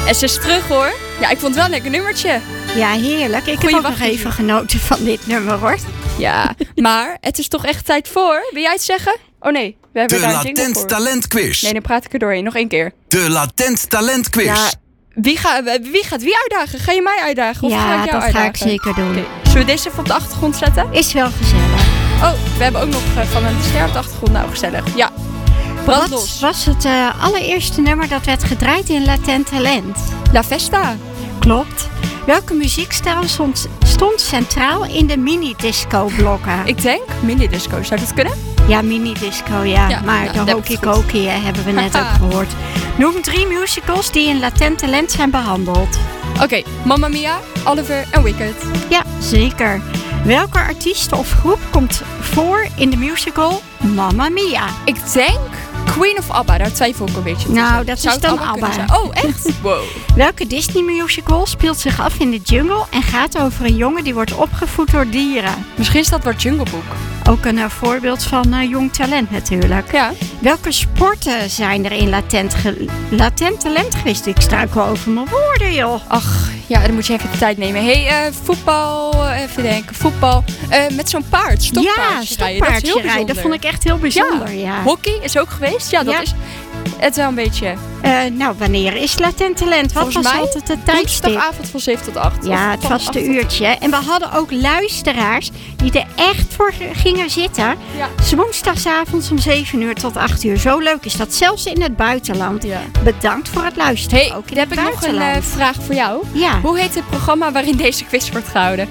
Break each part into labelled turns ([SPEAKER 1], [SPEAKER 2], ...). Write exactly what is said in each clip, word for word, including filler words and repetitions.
[SPEAKER 1] En ze is terug hoor. Ja, ik vond het wel een lekker nummertje.
[SPEAKER 2] Ja, heerlijk. Ik
[SPEAKER 1] Goeie
[SPEAKER 2] heb ook nog
[SPEAKER 1] wachtmuziek.
[SPEAKER 2] even genoten van dit nummer, hoor.
[SPEAKER 1] Ja, maar het is toch echt tijd voor... Wil jij het zeggen? Oh nee, we hebben
[SPEAKER 3] De
[SPEAKER 1] daar een jingle
[SPEAKER 3] Latent
[SPEAKER 1] voor.
[SPEAKER 3] Talent Quiz.
[SPEAKER 1] Nee, dan praat ik er doorheen. Nog één keer.
[SPEAKER 3] De Latent Talent Quiz.
[SPEAKER 1] Ja, wie, ga, wie gaat wie uitdagen? Ga je mij uitdagen? Of ga
[SPEAKER 2] Ja,
[SPEAKER 1] ik jou
[SPEAKER 2] dat
[SPEAKER 1] uitdagen?
[SPEAKER 2] ga ik zeker doen.
[SPEAKER 1] Oké, zullen we deze even op de achtergrond zetten?
[SPEAKER 2] Is wel gezellig.
[SPEAKER 1] Oh, we hebben ook nog uh, van een ster op de achtergrond. Nou, gezellig. Ja, brand
[SPEAKER 2] Wat
[SPEAKER 1] los.
[SPEAKER 2] was het uh, allereerste nummer dat werd gedraaid in Latent Talent?
[SPEAKER 1] La Festa.
[SPEAKER 2] Klopt. Welke muziekstijl stond, stond centraal in de mini-disco-blokken?
[SPEAKER 1] Ik denk mini-disco. Zou dat kunnen?
[SPEAKER 2] Ja, mini-disco, ja.
[SPEAKER 1] Ja,
[SPEAKER 2] maar
[SPEAKER 1] nou,
[SPEAKER 2] de
[SPEAKER 1] dat heb
[SPEAKER 2] Hokey
[SPEAKER 1] ik goed.
[SPEAKER 2] Cokey hè, hebben we net
[SPEAKER 1] Haha.
[SPEAKER 2] ook gehoord. Noem drie musicals die in Latent Talent zijn behandeld.
[SPEAKER 1] Oké, okay, Mamma Mia, Oliver en Wicked.
[SPEAKER 2] Ja, zeker. Welke artiest of groep komt voor in de musical Mamma Mia?
[SPEAKER 1] Ik denk Queen of ABBA. Daar twijfel ik een beetje tussen.
[SPEAKER 2] Nou, dat
[SPEAKER 1] Zou
[SPEAKER 2] is
[SPEAKER 1] het
[SPEAKER 2] dan
[SPEAKER 1] ABBA kunnen
[SPEAKER 2] ABBA.
[SPEAKER 1] zijn? Oh, echt? Wow.
[SPEAKER 2] Welke Disney-musical speelt zich af in de jungle en gaat over een jongen die wordt opgevoed door dieren?
[SPEAKER 1] Misschien is dat wat Jungle Book.
[SPEAKER 2] Ook een uh, voorbeeld van uh, jong talent natuurlijk.
[SPEAKER 1] Ja.
[SPEAKER 2] Welke sporten zijn er in latent, ge- latent talent geweest? Ik struikel over mijn woorden, joh.
[SPEAKER 1] Ach, ja, dan moet je even de tijd nemen. Hé, hey, uh, voetbal, uh, even denken, voetbal. Uh, met zo'n paard,
[SPEAKER 2] Ja,
[SPEAKER 1] stokpaardje rijden. Dat is heel
[SPEAKER 2] stokpaardje rijden. Dat
[SPEAKER 1] bijzonder.
[SPEAKER 2] vond ik echt heel bijzonder, ja.
[SPEAKER 1] Hockey is ook geweest. Ja, dat
[SPEAKER 2] Ja.
[SPEAKER 1] is het wel een beetje.
[SPEAKER 2] Uh, nou, wanneer is latent talent? Wat
[SPEAKER 1] Volgens
[SPEAKER 2] was
[SPEAKER 1] mij
[SPEAKER 2] altijd het tijdstip?
[SPEAKER 1] Woensdagavond van zeven tot acht.
[SPEAKER 2] Ja,
[SPEAKER 1] Of
[SPEAKER 2] het
[SPEAKER 1] van
[SPEAKER 2] vaste
[SPEAKER 1] acht tot-
[SPEAKER 2] uurtje. En we hadden ook luisteraars die er echt voor g- gingen zitten.
[SPEAKER 1] Ja.
[SPEAKER 2] S Woensdagsavonds om zeven uur tot acht uur. Zo leuk is dat, zelfs in het buitenland.
[SPEAKER 1] Ja.
[SPEAKER 2] Bedankt voor het luisteren.
[SPEAKER 1] Hey,
[SPEAKER 2] ook in
[SPEAKER 1] dan heb
[SPEAKER 2] het
[SPEAKER 1] ik nog een
[SPEAKER 2] buitenland.
[SPEAKER 1] uh, vraag voor jou.
[SPEAKER 2] Ja,
[SPEAKER 1] Hoe heet het programma waarin deze quiz wordt gehouden?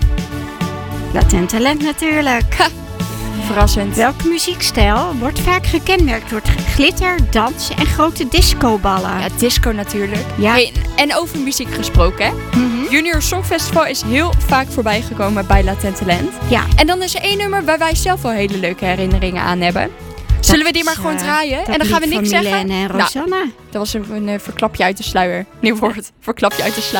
[SPEAKER 2] latent talent natuurlijk.
[SPEAKER 1] Ha, verrassend.
[SPEAKER 2] Welke muziekstijl wordt vaak gekenmerkt door t- glitter, dans en grote discoballen?
[SPEAKER 1] Ja, disco natuurlijk.
[SPEAKER 2] Ja.
[SPEAKER 1] Hey, en over muziek gesproken, hè?
[SPEAKER 2] Mhm.
[SPEAKER 1] Junior Songfestival is heel vaak voorbij gekomen bij Latent Talent.
[SPEAKER 2] Ja.
[SPEAKER 1] En dan is er één nummer waar wij zelf wel hele leuke herinneringen aan hebben. Zullen we die maar
[SPEAKER 2] is,
[SPEAKER 1] gewoon
[SPEAKER 2] uh,
[SPEAKER 1] draaien?
[SPEAKER 2] dat
[SPEAKER 1] En dan gaan we
[SPEAKER 2] lied
[SPEAKER 1] niks
[SPEAKER 2] van
[SPEAKER 1] zeggen?
[SPEAKER 2] Milène en
[SPEAKER 1] Nou,
[SPEAKER 2] Rosanna.
[SPEAKER 1] dat was een, een, eh, verklapje uit de sluier. Nieuw woord. Verklapje uit de sluier.